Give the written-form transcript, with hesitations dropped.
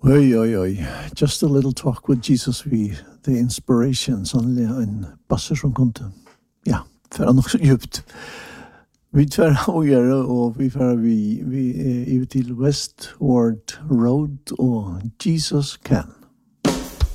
Oi, oi, oi. Just a little talk with Jesus, the inspiration, sannelig en basser som kunde. Ja, for han også djupt. Vi tver å gjøre, og vi er ut til Westward Road, og Jesus can.